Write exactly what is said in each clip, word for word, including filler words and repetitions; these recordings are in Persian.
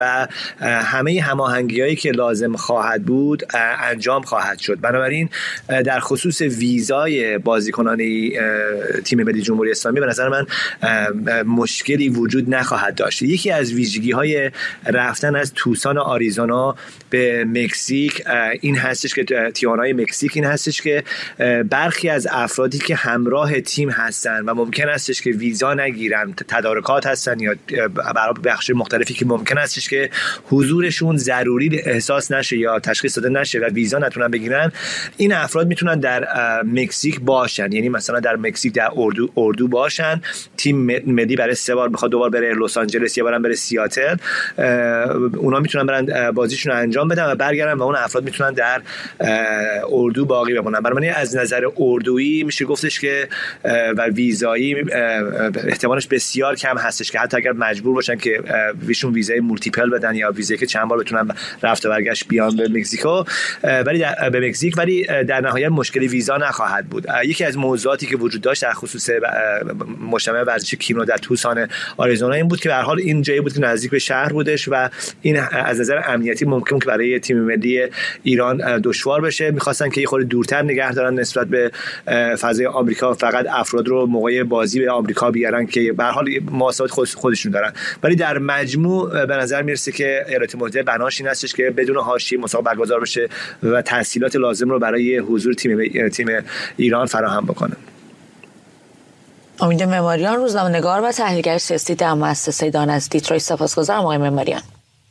و همه هماهنگی‌هایی که لازم خواهد بود انجام خواهد شد. بنابراین در خصوص ویزای بازیکنان تیم ملی جمهوری اسلامی به نظر من مشکلی وجود نخواهد داشت. یکی از ویژگی‌های رفتن از توسان آریزونا به مکزیک این هستش که تیوانای مکزیک این هستش که برخی از افرادی که همراه تیم هستن و ممکن هستش که ویزا نگیرن، تدارکات هستن یا برای بخش مختلفی که ممکن هستش که حضورشون ضروری احساس نشه یا تشخیص داده نشه و ویزا نتونن بگیرن، این افراد میتونن در مکزیک باشن. یعنی مثلا در مکزیک در اردو اردو باشن، تیم ملی برای سه بار بخواد دوبار بره لس آنجلس یا برن بره سیاتل، اونا میتونن برن بازیشون رو انجام بدن و برگردن و اون افراد میتونن در اردو باقی بمونن. برای از نظر اردویی میشه گفتش که و ویزایی احتمالش بسیار کم هستش که حتی اگر مجبور باشن که ویشون ویزای مولتیپل بدن یا ویزایی که چند بار بتونن رفت و برگشت بیان به مکزیکو ولی در به مکزیک ولی در نهایت مشکلی ویزا نخواهد بود. یکی از موضوعاتی که وجود داشت در خصوص مجتمع ورزشی کینو در توسان آریزونا این بود که به هر حال این جایی بود که نزدیک به شهر بودش و این از نظر امنیتی ممکن که برای تیم ملی ایران دشوار بشه. می‌خواستن که یه خورده دورتر نگه دارن نسبت به فضای آمریکا، فقط افراد رو موقع بازی به آمریکا بیارن که به هر حال مناسبات خودشون دارن. ولی در مجموع به نظر میرسه که ایالات متحده بناش این هستش که بدون حاشیه مسابقه برگزار بشه و تسهیلات لازم رو برای حضور تیم تیم ایران فراهم بکنه. امید معماریان، روزنامه‌نگار و تحلیلگر سیاسی در مؤسسه دان از دیترویت. سپاسگزارم آقای معماریان.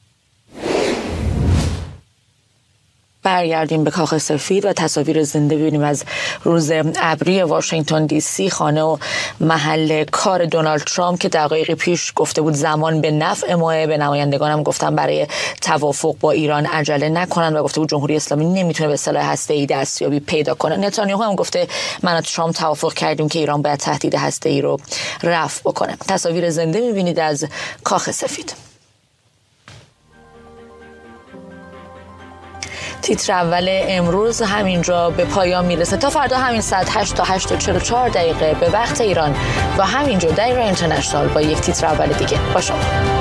برگردیم به کاخ سفید و تصاویر زنده ببینیم از روز ابری واشنگتن دی سی، خانه و محل کار دونالد ترامپ که دقایقی پیش گفته بود زمان به نفع ماه. به نمایندگانم گفتم برای توافق با ایران عجله نکنن و گفته بود جمهوری اسلامی نمیتونه به سلاح هسته‌ای دستیابی پیدا کنه. نتانیاهو هم گفته من و ترامپ توافق کردیم که ایران باید تهدید هسته‌ای رو رفع بکنه. تصاویر زنده می‌بینید از کاخ سفید. تیتر اول امروز همینجا به پایان میرسه. تا فردا همین ساعت هشت تا هشت و چهل و چهار دقیقه به وقت ایران و همینجا در ایران اینترنشنال با یک تیتر اول دیگه با شما.